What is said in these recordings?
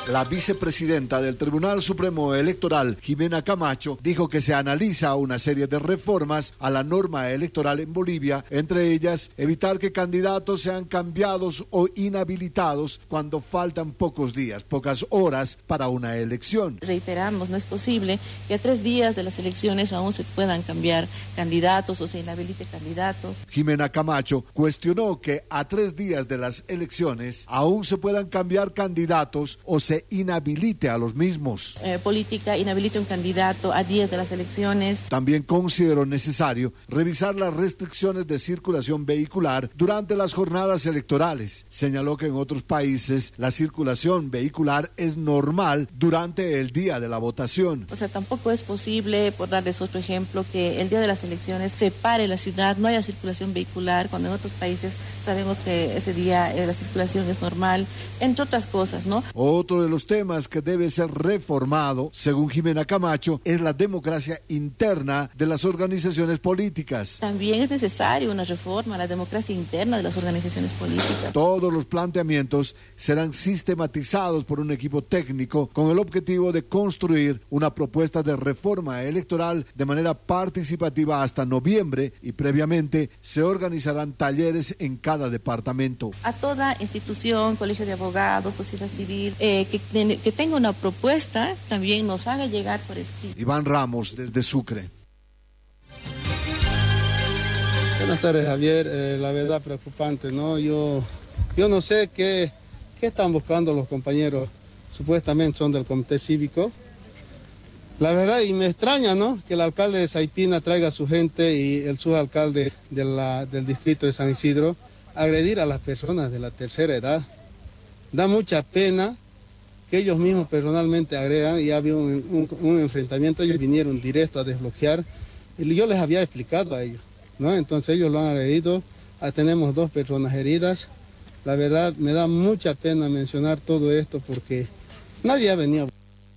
La vicepresidenta del Tribunal Supremo Electoral, Jimena Camacho, dijo que se analiza una serie de reformas a la norma electoral en Bolivia, entre ellas evitar que candidatos sean cambiados o inhabilitados cuando faltan pocos días, pocas horas para una elección. Reiteramos, no es posible que a 3 días de las elecciones aún se puedan cambiar candidatos o se inhabilite candidatos. Jimena Camacho cuestionó que a 3 días de las elecciones aún se puedan cambiar candidatos o se inhabilite a los mismos. Política inhabilite un candidato a días de las elecciones. También consideró necesario revisar las restricciones de circulación vehicular durante las jornadas electorales. Señaló que en otros países la circulación vehicular es normal durante el día de la votación. O sea, tampoco es posible, por darles otro ejemplo, que el día de las elecciones se pare la ciudad, no haya circulación vehicular, cuando en otros países sabemos que ese día la circulación es normal, entre otras cosas, ¿no? Otro de los temas que debe ser reformado, según Jimena Camacho, es la democracia interna de las organizaciones políticas. También es necesaria una reforma a la democracia interna de las organizaciones políticas. Todos los planteamientos serán sistematizados por un equipo técnico con el objetivo de construir una propuesta de reforma electoral de manera participativa hasta noviembre y previamente se organizarán talleres en cada departamento. A toda institución, colegio de abogados, sociedad civil, que tenga una propuesta, también nos haga llegar por escrito. Iván Ramos, desde Sucre. Buenas tardes, Javier. La verdad preocupante, ¿no? Yo no sé qué están buscando los compañeros, supuestamente son del comité cívico. La verdad, y me extraña, ¿no?, que el alcalde de Saipina traiga a su gente y el subalcalde del distrito de San Isidro agredir a las personas de la tercera edad. Da mucha pena que ellos mismos personalmente agregan y había un enfrentamiento, ellos vinieron directo a desbloquear y yo les había explicado a ellos, ¿no? Entonces ellos lo han agredido, tenemos 2 personas heridas. La verdad me da mucha pena mencionar todo esto porque nadie ha venido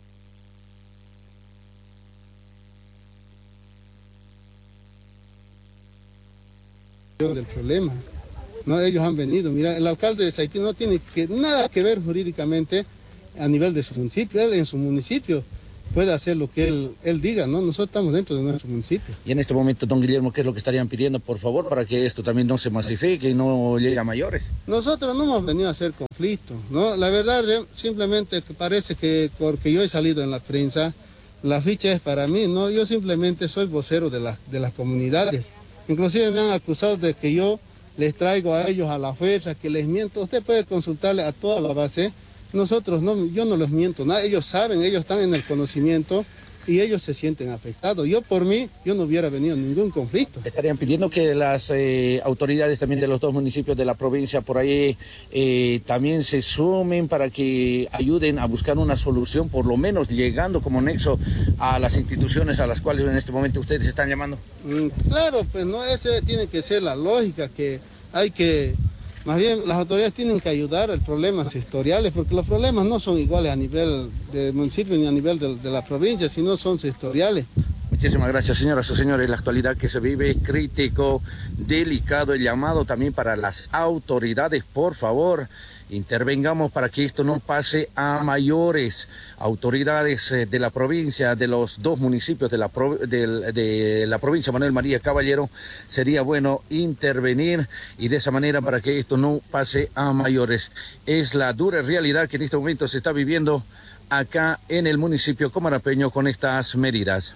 del problema. No, ellos han venido. Mira, el alcalde de Saipina no tiene nada que ver jurídicamente a nivel de su municipio. Él en su municipio puede hacer lo que él diga, ¿no? Nosotros estamos dentro de nuestro municipio. Y en este momento, don Guillermo, ¿qué es lo que estarían pidiendo, por favor, para que esto también no se masifique y no llegue a mayores? Nosotros no hemos venido a hacer conflicto, ¿no? La verdad, simplemente parece que porque yo he salido en la prensa, la ficha es para mí, ¿no? Yo simplemente soy vocero de las comunidades. Inclusive me han acusado de que yo les traigo a ellos a la fuerza, que les miento. Usted puede consultarle a toda la base. Nosotros no, yo no les miento nada. Ellos saben, ellos están en el conocimiento y ellos se sienten afectados. Yo por mí, yo no hubiera venido a ningún conflicto. Estarían pidiendo que las autoridades también de los 2 municipios de la provincia por ahí también se sumen para que ayuden a buscar una solución, por lo menos llegando como nexo a las instituciones a las cuales en este momento ustedes están llamando. Claro, pues no, esa tiene que ser la lógica, que hay que, más bien las autoridades tienen que ayudar a problemas sectoriales, porque los problemas no son iguales a nivel del municipio ni a nivel de la provincia, sino son sectoriales. Muchísimas gracias, señoras y señores. La actualidad que se vive es crítico, delicado. El llamado también para las autoridades, por favor, intervengamos para que esto no pase a mayores. Autoridades de la provincia, de los 2 municipios de la provincia, Manuel María Caballero, sería bueno intervenir y de esa manera para que esto no pase a mayores. Es la dura realidad que en este momento se está viviendo acá en el municipio comarapeño con estas medidas.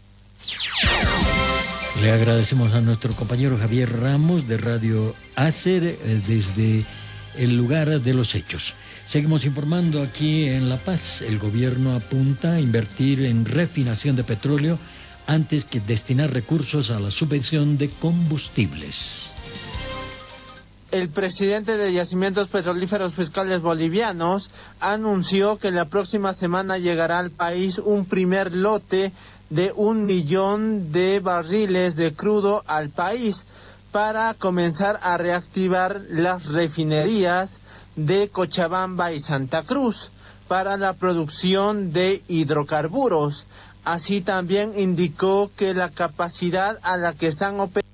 Le agradecemos a nuestro compañero Javier Ramos de Radio ACER desde el lugar de los hechos. Seguimos informando aquí en La Paz. El gobierno apunta a invertir en refinación de petróleo antes que destinar recursos a la subvención de combustibles. El presidente de Yacimientos Petrolíferos Fiscales Bolivianos anunció que la próxima semana llegará al país un primer lote de 1 millón de barriles de crudo al país para comenzar a reactivar las refinerías de Cochabamba y Santa Cruz para la producción de hidrocarburos. Así también indicó que la capacidad a la que están operando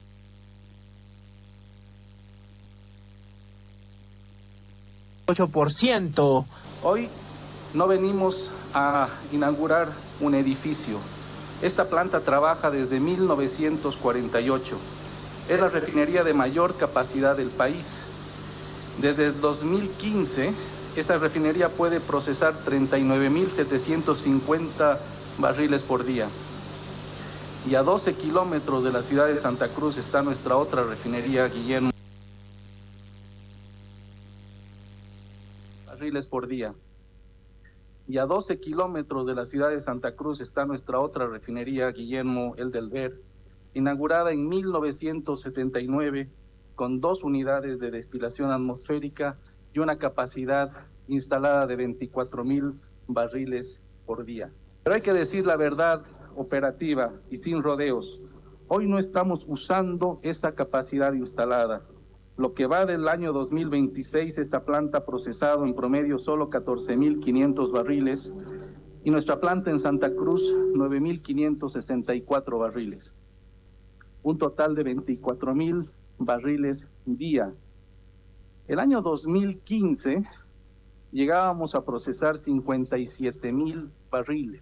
...8%. Hoy No venimos a inaugurar un edificio. Esta planta trabaja desde 1948. Es la refinería de mayor capacidad del país. Desde el 2015, esta refinería puede procesar 39.750 barriles por día. Y a 12 kilómetros de la ciudad de Santa Cruz está nuestra otra refinería, Guillermo. Barriles por día. Y a 12 kilómetros de la ciudad de Santa Cruz está nuestra otra refinería, Guillermo Eldelver, inaugurada en 1979 con 2 unidades de destilación atmosférica y una capacidad instalada de 24.000 barriles por día. Pero hay que decir la verdad operativa y sin rodeos. Hoy no estamos usando esta capacidad instalada. Lo que va del año 2026, esta planta ha procesado en promedio solo 14.500 barriles y nuestra planta en Santa Cruz 9.564 barriles. Un total de 24.000 barriles día. El año 2015 llegábamos a procesar 57.000 barriles.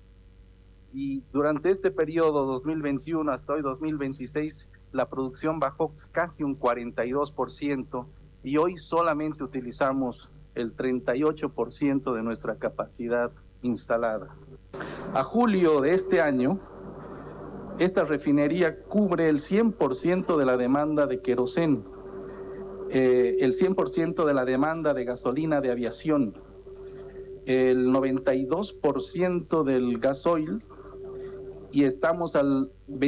Y durante este periodo 2021 hasta hoy 2026, la producción bajó casi un 42% y hoy solamente utilizamos el 38% de nuestra capacidad instalada. A julio de este año, esta refinería cubre el 100% de la demanda de queroseno, el 100% de la demanda de gasolina de aviación, el 92% del gasoil, y estamos al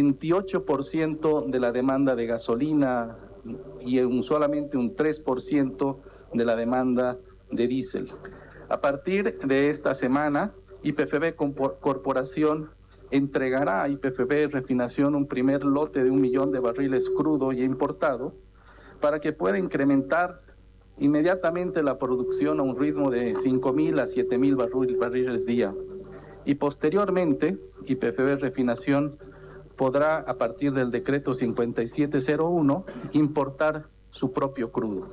28% de la demanda de gasolina y solamente un 3% de la demanda de diésel. A partir de esta semana, YPFB Corporación entregará a YPFB Refinación un primer lote de 1 millón de barriles crudo y importado para que pueda incrementar inmediatamente la producción a un ritmo de 5.000 a 7.000 barriles día. Y posteriormente, YPFB Refinación podrá, a partir del decreto 5701, importar su propio crudo.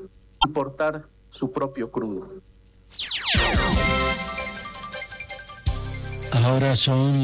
Ahora son